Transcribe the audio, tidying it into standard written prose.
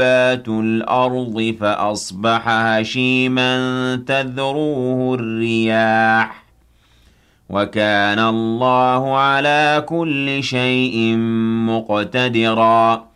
دَابَّاتُ الْأَرْضِ فَأَصْبَحَ هَشِيمًا تَذْرُوهُ الرِّيَاحُ ۗ وَكَانَ اللَّهُ عَلَىٰ كُلِّ شَيْءٍ مُّقْتَدِرًا